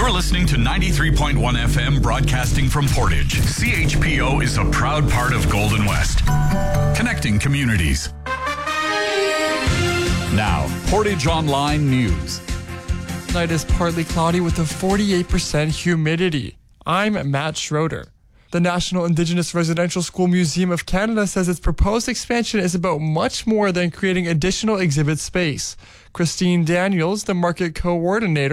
You're listening to 93.1 FM broadcasting from Portage. CHPO is a proud part of Golden West, connecting communities. Now, Portage Online News. Tonight is partly cloudy with a 48% humidity. I'm Matt Schroeder. The National Indigenous Residential School Museum of Canada says its proposed expansion is about much more than creating additional exhibit space. Christine Daniels, the market coordinator,